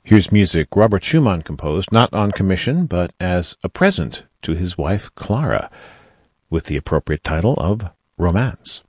Here's music Robert Schumann composed, not on commission, but as a present to his wife Clara, with the appropriate title of Romance.